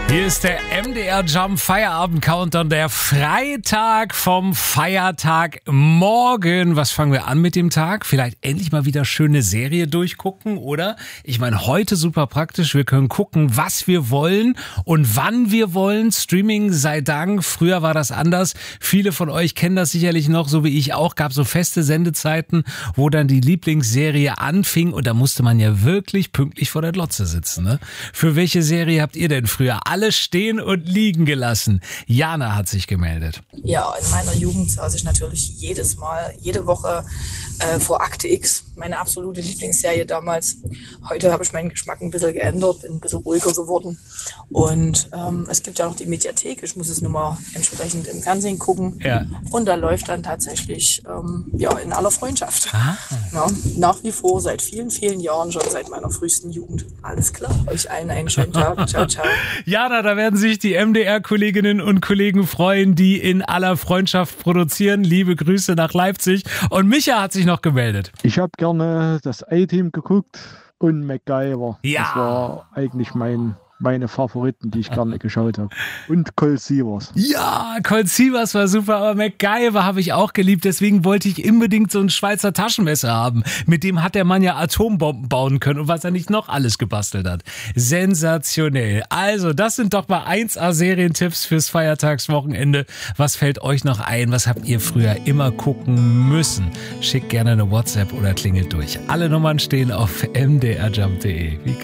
Hier ist der MDR Jump Feierabend Countdown, der Freitag vom Feiertag morgen. Was fangen wir an mit dem Tag? Vielleicht endlich mal wieder schöne Serie durchgucken, oder? Ich meine, heute super praktisch. Wir können gucken, was wir wollen und wann wir wollen. Streaming sei Dank. Früher war das anders. Viele von euch kennen das sicherlich noch, so wie ich auch. Gab so feste Sendezeiten, wo dann die Lieblingsserie anfing und da musste man ja wirklich pünktlich vor der Glotze sitzen, ne? Für welche Serie habt ihr denn früher alles stehen und liegen gelassen? Jana hat sich gemeldet. Ja, in meiner Jugend saß ich natürlich jede Woche vor Akte X, meine absolute Lieblingsserie damals. Heute habe ich meinen Geschmack ein bisschen geändert, bin ein bisschen ruhiger geworden. Und es gibt ja noch die Mediathek, ich muss es nur mal entsprechend im Fernsehen gucken. Ja. Und da läuft dann tatsächlich in aller Freundschaft. Ja, nach wie vor, seit vielen, vielen Jahren, schon seit meiner frühesten Jugend. Alles klar, euch allen einen schönen Tag. Ciao, ciao. Jana, da werden sich die MDR-Kolleginnen und Kollegen freuen, die in aller Freundschaft produzieren. Liebe Grüße nach Leipzig. Und Micha hat sich noch gemeldet. Ich habe gerne das A-Team geguckt und MacGyver. Ja. Das war eigentlich meine Favoriten, die ich gerne geschaut habe. Und Colt Sievers. Ja, Colt Sievers war super, aber MacGyver habe ich auch geliebt. Deswegen wollte ich unbedingt so ein Schweizer Taschenmesser haben. Mit dem hat der Mann ja Atombomben bauen können und was er nicht noch alles gebastelt hat. Sensationell. Also, das sind doch mal 1A-Serientipps fürs Feiertagswochenende. Was fällt euch noch ein? Was habt ihr früher immer gucken müssen? Schickt gerne eine WhatsApp oder klingelt durch. Alle Nummern stehen auf mdrjump.de.